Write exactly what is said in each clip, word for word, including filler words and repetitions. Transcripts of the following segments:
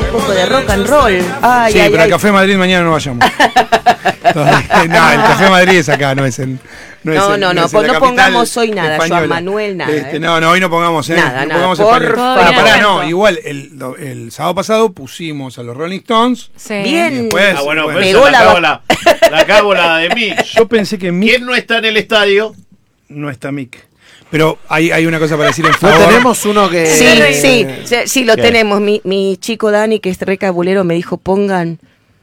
poco de rock and roll. Ay, sí, ay, pero ay. al Café Madrid mañana no vayamos. No, el Café Madrid es acá, no es en... No, no, en, no, no, no, es en la no capital pongamos hoy nada, española. Joan Manuel, nada. Este, ¿eh? no, no, hoy no pongamos, ¿eh? Nada, no nada, pongamos por español. favor. Pará, pará, no, igual, el, el sábado pasado pusimos a los Rolling Stones. Sí. Bien. Y después, Ah, bueno, bueno, pues pegó esa la la- cago la, la cago la de mí. yo pensé que Mick ¿Quién no está en el estadio? no está Mick. Pero hay, hay una cosa para decir en No favor. tenemos uno que... Sí, eh, sí, sí, sí, lo ¿Qué? tenemos. Mi, mi chico Dani, que es re cabulero, me dijo, pongan...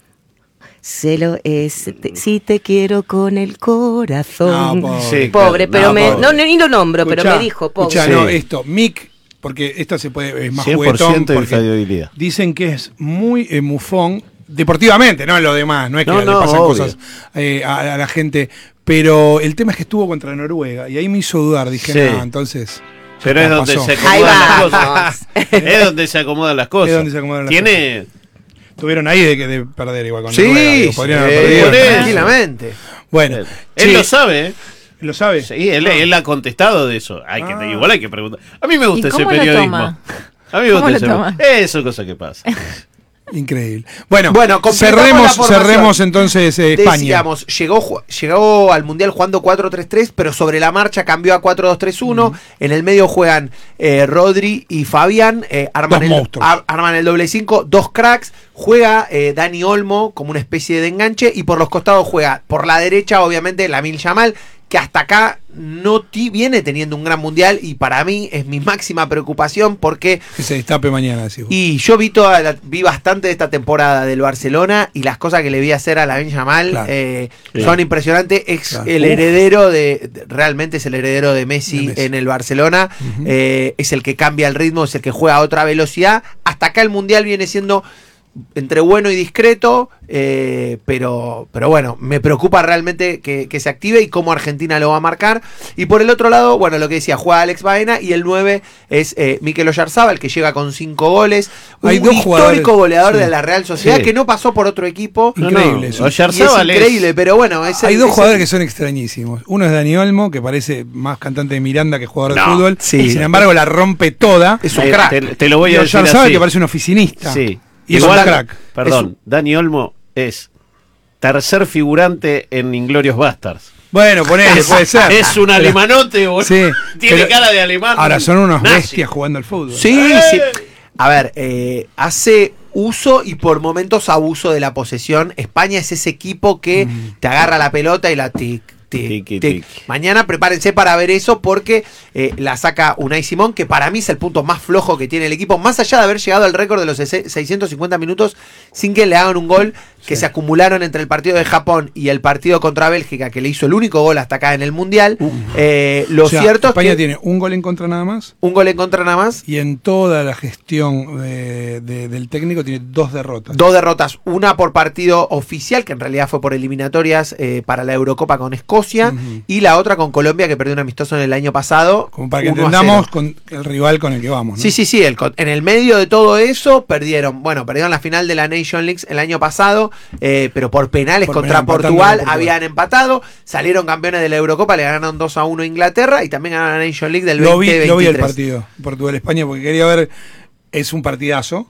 Celo es, te- si te quiero con el corazón. No, pobre. Sí, Pobre, claro. pero No, me... pobre. No, no, ni lo nombro, pero Escuchá, me dijo, pobre. escuchá, Sí. no, esto, Mick, porque esta se puede, es más cien por ciento juguetón, de porque infalibilidad. dicen que es muy eh, mufón, deportivamente, no en lo demás, no es que No, le no, pasan obvio. cosas eh, a, a la gente, pero el tema es que estuvo contra Noruega, y ahí me hizo dudar, dije, Sí. no, entonces... Pero ya es donde pasó. se Ahí acomodan las vamos. cosas. Es donde se acomodan las cosas. Es donde se acomodan las Tiene... Estuvieron ahí de, que- de perder igual con Sí, Noruega, digo, podrían haber sí, perdido. por eso. tranquilamente. Bueno, Él che, lo sabe, ¿eh? ¿lo sabe? Sí, él, él ha contestado de eso. Hay que, Ah. igual hay que preguntar. A mí me gusta ¿Y ese cómo lo periodismo. toma? A mí me ¿Cómo gusta lo ese toma? Eso es cosa que pasa. Increíble. Bueno, Bueno, completamos cerremos, la formación. cerremos entonces eh, España. Decíamos, llegó, ju- llegó al Mundial jugando cuatro tres tres, pero sobre la marcha cambió a cuatro dos tres uno. En el medio juegan eh, Rodri y Fabián, eh, arman, Dos el, monstruos. ar- arman el doble cinco, dos cracks. Juega eh, Dani Olmo como una especie de enganche, y por los costados juega por la derecha, obviamente, Lamine Yamal, que hasta acá no ti- viene teniendo un gran mundial, y para mí es mi máxima preocupación porque... Que se destape mañana, decís vos. Y yo vi toda la- vi bastante de esta temporada del Barcelona, y las cosas que le vi hacer a Lamine Yamal Claro. eh, Sí. son impresionantes. Es Claro. el Uf. heredero de, de- realmente es el heredero de Messi, De Messi. en el Barcelona. Ujú. Eh, es el que cambia el ritmo, es el que juega a otra velocidad. Hasta acá el mundial viene siendo entre bueno y discreto, eh, pero, pero bueno, me preocupa realmente que, que se active y cómo Argentina lo va a marcar. Y por el otro lado, bueno, lo que decía, juega Alex Baena, y el nueve es eh, Mikel Oyarzabal, que llega con cinco goles. Hay un dos histórico jugadores, goleador sí. de la Real Sociedad, Sí. que no pasó por otro equipo. No, Increíble no, eso. Y es Oyarzabal es- increíble, pero bueno, es el- Hay dos es el- jugadores que son extrañísimos. Uno es Dani Olmo, que parece más cantante de Miranda que jugador de No, fútbol. sí. Y sin embargo la rompe toda. Es un Eh, crack. Te, te lo voy Y a decir Oyarzabal, así. que parece un oficinista. Sí. Y es Igual, un crack. Perdón, Es un- Dani Olmo es tercer figurante en Inglorious Bastards. Bueno, ponele, puede ser. Es un Pero- alemanote, boludo. Sí, Tiene pero- cara de alemán. Ahora son unos nazi. bestias jugando al fútbol. Sí, ¡Eh! sí. A ver, eh, hace uso y por momentos abuso de la posesión. España es ese equipo que Mm. te agarra la pelota y la tic, tic, Tiki, tic. tiki. Mañana prepárense para ver eso, porque eh, la saca Unai Simón, que para mí es el punto más flojo que tiene el equipo, más allá de haber llegado al récord de los sese- seiscientos cincuenta minutos sin que le hagan un gol, que Sí. se acumularon entre el partido de Japón y el partido contra Bélgica, que le hizo el único gol hasta acá en el Mundial. Eh, lo O sea, cierto España es que tiene un gol en contra nada más. un gol en contra nada más. Y en toda la gestión de- de- del técnico tiene dos derrotas. Dos derrotas, una por partido oficial, que en realidad fue por eliminatorias eh, para la Eurocopa con Escocia, Ujú. y la otra con Colombia, que perdió un amistoso en el año pasado. Como para que uno a entendamos cero. con el rival con el que vamos, ¿no? Sí, sí, sí, el co- en el medio de todo eso perdieron, bueno, perdieron la final de la Nation League el año pasado, eh, pero por penales Por contra penal, empatando Portugal, con Portugal. habían empatado, salieron campeones de la Eurocopa, le ganaron dos a uno a Inglaterra, y también ganaron la Nation League del Lo vi, veinte veintitrés. lo vi el partido, Portugal-España, porque quería ver, es un partidazo,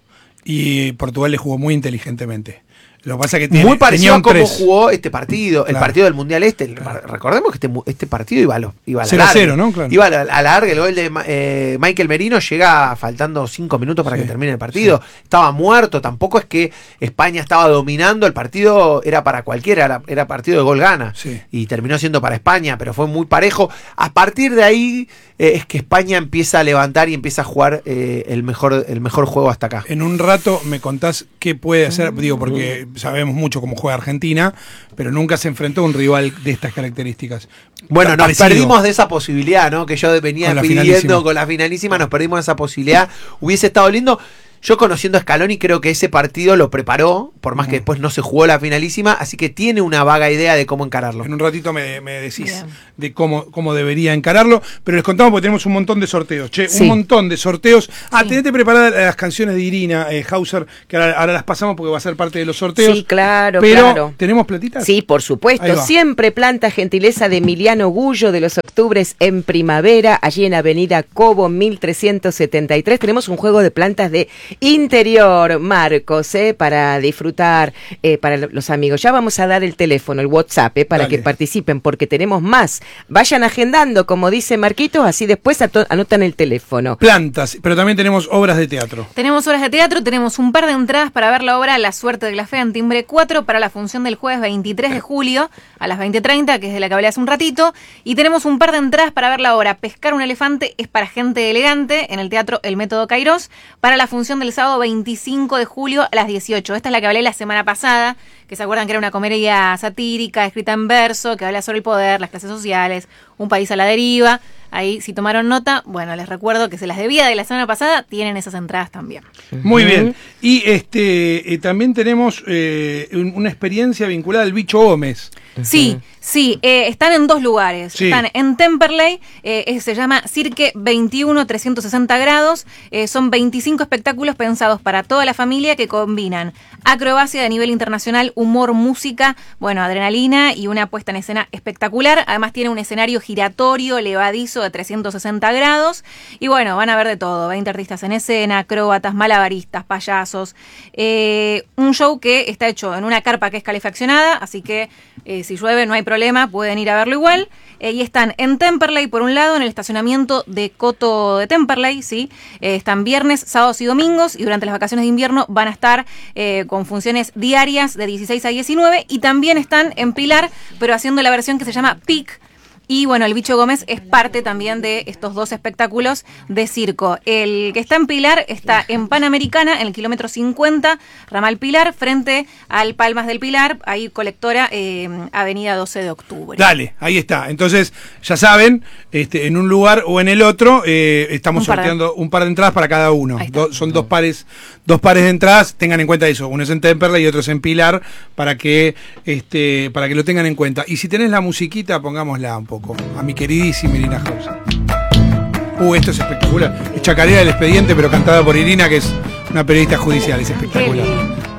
y Portugal le jugó muy inteligentemente. Lo que pasa es que tiene, Muy parecido tenía a un cómo tres. jugó este partido, el Claro. partido del Mundial este. El- Claro. Recordemos que este, mu- este partido iba a, lo, iba a la cero a larga. cero, ¿no? Claro. Iba a la, a la larga. El gol de Ma- eh, Michael Merino llega faltando cinco minutos para Sí, que termine el partido. Estaba muerto. Tampoco es que España estaba dominando. El partido era para cualquiera. Era, era partido de gol gana. Sí. Y terminó siendo para España, pero fue muy parejo. A partir de ahí eh, es que España empieza a levantar y empieza a jugar eh, el, mejor, el mejor juego hasta acá. En un rato me contás qué puede hacer, digo, porque sabemos mucho cómo juega Argentina, pero nunca se enfrentó a un rival de estas características. Bueno, Tan nos parecido. perdimos de esa posibilidad, ¿no? Que yo venía Con la pidiendo finalísima. con la finalísima, nos perdimos de esa posibilidad. Hubiese estado lindo. Yo, conociendo a Scaloni, creo que ese partido lo preparó, por más que Ujú. después no se jugó la finalísima, así que tiene una vaga idea de cómo encararlo. En un ratito me, me decís Bien. de cómo, cómo debería encararlo, pero les contamos porque tenemos un montón de sorteos. Che, Sí. un montón de sorteos. Ah, tenete preparadas las canciones de Irina eh, Hauser, que ahora, ahora las pasamos porque va a ser parte de los sorteos. Sí, claro, pero, claro. ¿tenemos platitas? Sí, por Ahí supuesto. va. Siempre planta gentileza de Emiliano Gullo de los Octubres en Primavera, allí en Avenida Cobo mil trescientos setenta y tres. Tenemos un juego de plantas de interior, Marcos, eh, para disfrutar eh, para los amigos. Ya vamos a dar el teléfono, el WhatsApp, eh, para Dale. que participen, porque tenemos más. Vayan agendando, como dice Marquitos, así después ato- anotan el teléfono. Plantas, pero también tenemos obras de teatro. Tenemos obras de teatro, tenemos un par de entradas para ver la obra La suerte de la fe en Timbre cuatro para la función del jueves veintitrés de julio a las veinte treinta, que es de la que hablé hace un ratito. Y tenemos un par de entradas para ver la obra Pescar un elefante es para gente elegante en el Teatro El Método Cairós para la función del sábado veinticinco de julio a las dieciocho. Esta es la que hablé la semana pasada, que se acuerdan que era una comedia satírica, escrita en verso, que habla sobre el poder, las clases sociales, un país a la deriva. Ahí, si tomaron nota, bueno, les recuerdo que se las debía de la semana pasada, tienen esas entradas también. Muy bien. Y este eh, también tenemos eh, un- una experiencia vinculada al Bicho Gómez. Sí, sí, eh, están en dos lugares. Sí. Están en Temperley, eh, eh, se llama Cirque veintiuno trescientos sesenta grados. Eh, son veinticinco espectáculos pensados para toda la familia que combinan acrobacia de nivel internacional, humor, música, bueno, adrenalina y una puesta en escena espectacular. Además tiene un escenario giratorio, levadizo de trescientos sesenta grados. Y bueno, van a ver de todo, veinte artistas en escena, acróbatas, malabaristas, payasos. Eh, un show que está hecho en una carpa que es calefaccionada, así que eh, si llueve no hay problema, pueden ir a verlo igual. Eh, y están en Temperley, por un lado, en el estacionamiento de Coto de Temperley, ¿sí? Eh, están viernes, sábados y domingos, y durante las vacaciones de invierno van a estar eh, con funciones diarias de dieciséis a diecinueve, y también están en Pilar, pero haciendo la versión que se llama Peak. Y bueno, el Bicho Gómez es parte también de estos dos espectáculos de circo. El que está en Pilar está en Panamericana, en el kilómetro cincuenta, ramal Pilar, frente al Palmas del Pilar, ahí colectora, eh, avenida doce de octubre. Dale, ahí está. Entonces, ya saben, este, en un lugar o en el otro, eh, estamos Un par de- sorteando un par de entradas para cada uno. Ahí está. Do- son dos pares, dos pares de entradas. Tengan en cuenta eso. Uno es en Temperley y otro es en Pilar, para que, este, para que lo tengan en cuenta. Y si tenés la musiquita, pongámosla un poco. A mi queridísima Irina Hausen. Uh, esto es espectacular. Es Chacarera del Expediente, pero cantada por Irina, que es una periodista judicial. Es Qué espectacular. lindo.